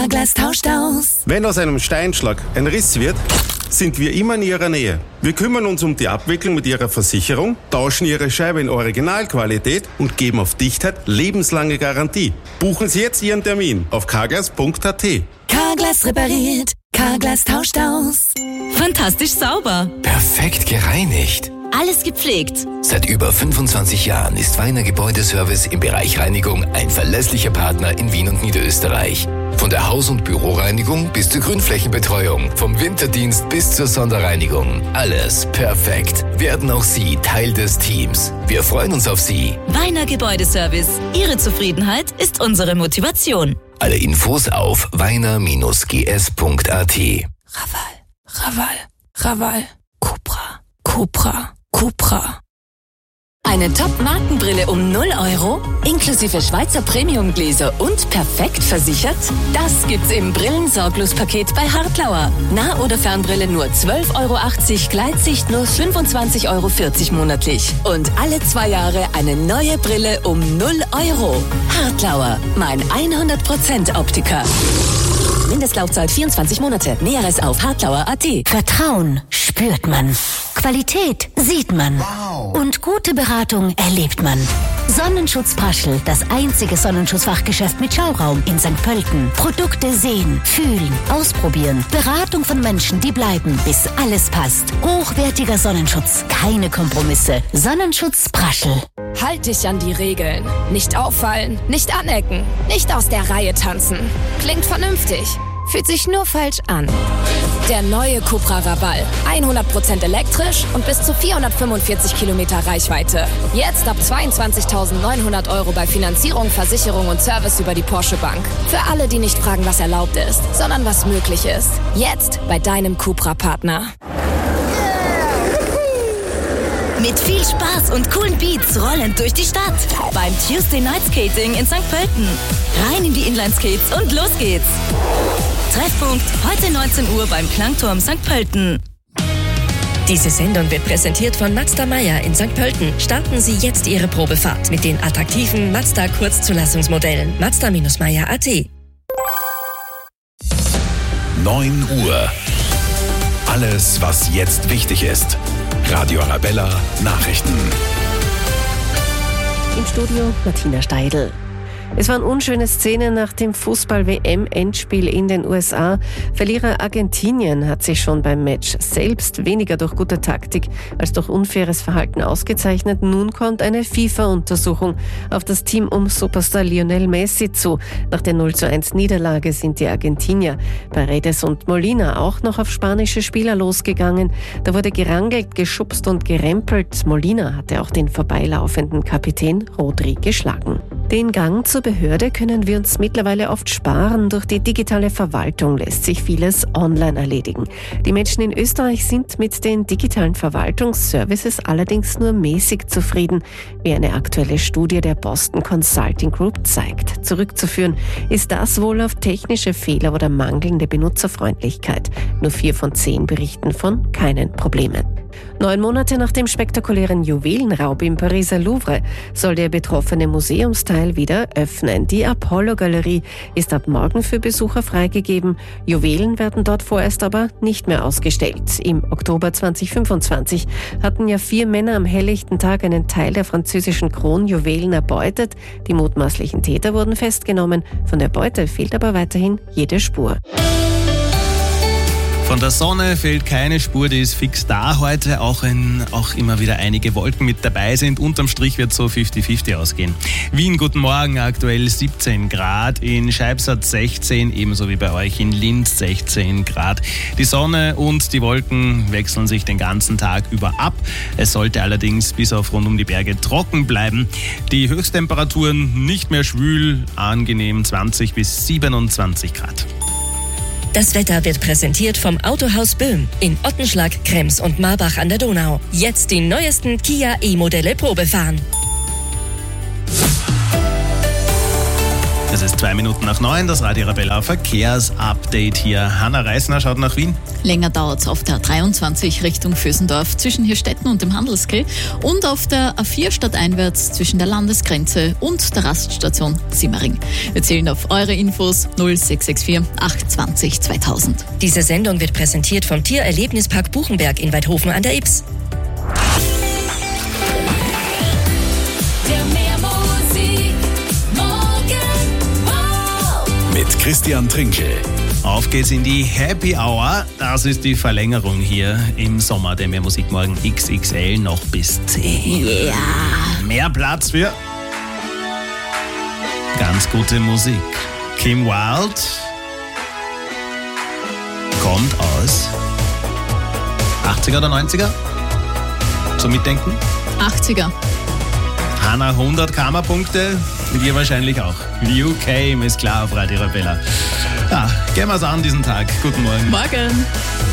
Carglass tauscht aus. Wenn aus einem Steinschlag ein Riss wird, sind wir immer in Ihrer Nähe. Wir kümmern uns um die Abwicklung mit Ihrer Versicherung, tauschen Ihre Scheibe in Originalqualität und geben auf Dichtheit lebenslange Garantie. Buchen Sie jetzt Ihren Termin auf carglass.at. Carglass repariert, Carglass tauscht aus. Fantastisch sauber. Perfekt gereinigt. Alles gepflegt. Seit über 25 Jahren ist Weiner Gebäudeservice im Bereich Reinigung ein verlässlicher Partner in Wien und Niederösterreich. Von der Haus- und Büroreinigung bis zur Grünflächenbetreuung, vom Winterdienst bis zur Sonderreinigung. Alles perfekt. Werden auch Sie Teil des Teams. Wir freuen uns auf Sie. Weiner Gebäudeservice. Ihre Zufriedenheit ist unsere Motivation. Alle Infos auf weiner-gs.at. Raval. Cupra. Eine Top-Markenbrille um 0 Euro, inklusive Schweizer Premium-Gläser und perfekt versichert? Das gibt's im Brillensorglos-Paket bei Hartlauer. Nah- oder Fernbrille nur 12,80 Euro, Gleitsicht nur 25,40 Euro monatlich. Und alle 2 Jahre eine neue Brille um 0 Euro. Hartlauer, mein 100% Optiker. Mindestlaufzeit 24 Monate. Näheres auf hartlauer.at. Vertrauen spürt man. Qualität sieht man. Wow. Und gute Beratung erlebt man. Sonnenschutz Praschl, das einzige Sonnenschutzfachgeschäft mit Schauraum in St. Pölten. Produkte sehen, fühlen, ausprobieren. Beratung von Menschen, die bleiben, bis alles passt. Hochwertiger Sonnenschutz, keine Kompromisse. Sonnenschutz Praschl. Halt dich an die Regeln. Nicht auffallen, nicht anecken, nicht aus der Reihe tanzen. Klingt vernünftig, fühlt sich nur falsch an. Der neue Cupra Raval. 100% elektrisch und bis zu 445 Kilometer Reichweite. Jetzt ab 22.900 Euro bei Finanzierung, Versicherung und Service über die Porsche Bank. Für alle, die nicht fragen, was erlaubt ist, sondern was möglich ist. Jetzt bei deinem Cupra-Partner. Mit viel Spaß und coolen Beats rollend durch die Stadt. Beim Tuesday Night Skating in St. Pölten. Rein in die Inline-Skates und los geht's. Treffpunkt heute 19 Uhr beim Klangturm St. Pölten. Diese Sendung wird präsentiert von Mazda Meyer in St. Pölten. Starten Sie jetzt Ihre Probefahrt mit den attraktiven Mazda Kurzzulassungsmodellen. Mazda-Meyer.at. 9 Uhr. Alles, was jetzt wichtig ist. Radio Arabella Nachrichten. Im Studio Martina Steidl. Es waren unschöne Szenen nach dem Fußball-WM-Endspiel in den USA. Verlierer Argentinien hat sich schon beim Match selbst weniger durch gute Taktik als durch unfaires Verhalten ausgezeichnet. Nun kommt eine FIFA-Untersuchung auf das Team um Superstar Lionel Messi zu. Nach der 0:1 Niederlage sind die Argentinier bei Redes und Molina auch noch auf spanische Spieler losgegangen. Da wurde gerangelt, geschubst und gerempelt. Molina hatte auch den vorbeilaufenden Kapitän Rodri geschlagen. Den Gang zur Behörde können wir uns mittlerweile oft sparen. Durch die digitale Verwaltung lässt sich vieles online erledigen. Die Menschen in Österreich sind mit den digitalen Verwaltungsservices allerdings nur mäßig zufrieden, wie eine aktuelle Studie der Boston Consulting Group zeigt. Zurückzuführen ist das wohl auf technische Fehler oder mangelnde Benutzerfreundlichkeit. Nur 4 von 10 berichten von keinen Problemen. 9 Monate nach dem spektakulären Juwelenraub im Pariser Louvre soll der betroffene Museumsteil wieder öffnen. Die Apollo-Galerie ist ab morgen für Besucher freigegeben. Juwelen werden dort vorerst aber nicht mehr ausgestellt. Im Oktober 2025 hatten ja 4 Männer am helllichten Tag einen Teil der französischen Kronjuwelen erbeutet. Die mutmaßlichen Täter wurden festgenommen. Von der Beute fehlt aber weiterhin jede Spur. Von der Sonne fehlt keine Spur, die ist fix da heute, auch wenn auch immer wieder einige Wolken mit dabei sind. Unterm Strich wird so 50-50 ausgehen. Wien, guten Morgen, aktuell 17 Grad, in Scheibsat 16, ebenso wie bei euch in Linz 16 Grad. Die Sonne und die Wolken wechseln sich den ganzen Tag über ab. Es sollte allerdings bis auf rund um die Berge trocken bleiben. Die Höchsttemperaturen nicht mehr schwül, angenehm 20 bis 27 Grad. Das Wetter wird präsentiert vom Autohaus Böhm in Ottenschlag, Krems und Marbach an der Donau. Jetzt die neuesten Kia E-Modelle Probefahren. Es ist 2 Minuten nach 9, das Radio Arabella Verkehrsupdate hier. Hanna Reisner schaut nach Wien. Länger dauert es auf der A23 Richtung Vösendorf zwischen Hirstetten und dem Handelsquai und auf der A4 stadteinwärts zwischen der Landesgrenze und der Raststation Simmering. Wir zählen auf eure Infos 0664 820 2000. Diese Sendung wird präsentiert vom Tiererlebnispark Buchenberg in Weidhofen an der Ybbs. Mit Christian Trinkel. Auf geht's in die Happy Hour. Das ist die Verlängerung hier im Sommer der Mehr Musik morgen XXL noch bis 10. Yeah. Mehr Platz für ganz gute Musik. Kim Wilde kommt aus 80er oder 90er? Zum Mitdenken? 80er. Hanna 100 Karma-Punkte, wir wahrscheinlich auch. You Came ist klar auf Radio Arabella. Ja, gehen wir's an diesen Tag. Guten Morgen. Morgen.